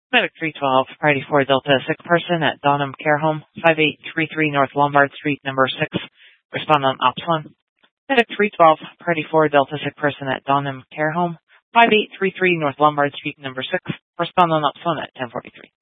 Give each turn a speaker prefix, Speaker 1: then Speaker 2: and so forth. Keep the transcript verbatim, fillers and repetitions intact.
Speaker 1: Medic three twelve, Priority four Delta, sick person at Donham Care Home, five eight three three North Lombard Street, number six. Respond on Ops one. Medic three twelve, Priority four Delta, sick person at Donham Care Home, five eight three three North Lombard Street, number six. Respond on Ops one at ten forty-three.